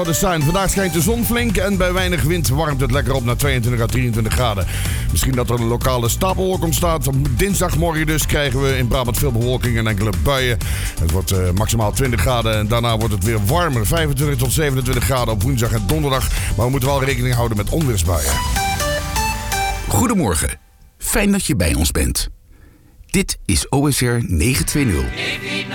Vandaag schijnt de zon flink en bij weinig wind warmt het lekker op naar 22 à 23 graden. Misschien dat er een lokale stapelwolk ontstaat. Op dinsdagmorgen dus krijgen we in Brabant veel bewolking en enkele buien. Het wordt maximaal 20 graden en daarna wordt het weer warmer. 25 tot 27 graden op woensdag en donderdag. Maar we moeten wel rekening houden met onweersbuien. Goedemorgen. Fijn dat je bij ons bent. Dit is OSR 920.